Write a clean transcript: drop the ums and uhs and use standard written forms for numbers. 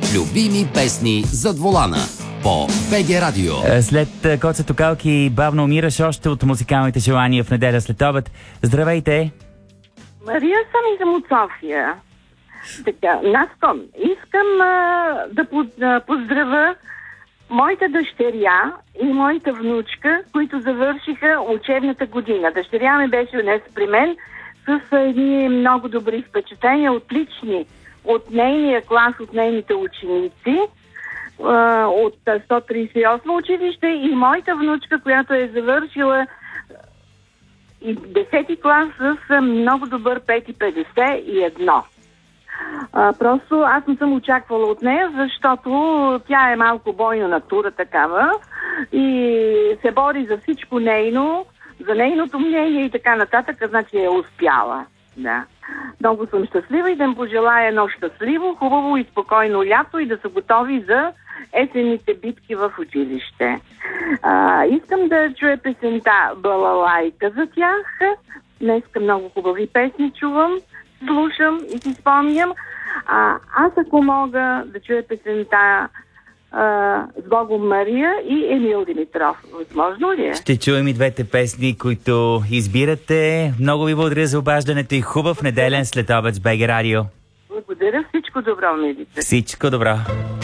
Любими песни зад волана по БГ Радио. След Коца Токалки бавно умираш още от музикалните желания в неделя след обед. Здравейте! Мария съм и съм от София. Така, Настон, искам да поздравя моята дъщеря и моята внучка, които завършиха учебната година. Дъщеря ми беше днес при мен с едни много добри впечатления, отлични от нейния клас, от нейните ученици от 138 училище, и моята внучка, която е завършила и 10-ти клас с много добър 5,51. Просто аз не съм очаквала от нея, защото тя е малко бойна натура такава и се бори за всичко нейно, за нейното мнение и така нататък, значи е успяла. Да. Много съм щастлива и да им пожелая едно щастливо, хубаво и спокойно лято и да са готови за есенните битки в училище. Искам да чуя песента "Балалайка" за тях. Днеска много хубави песни чувам, слушам и си спомням. Аз ако мога да чуя песента "С Богом Мария" и Емил Димитров. Възможно ли е? Ще чуем и двете песни, които избирате. Много ви благодаря за обаждането и хубав неделен след обед с БГ Радио. Благодаря, всичко добро, милите. Всичко добро.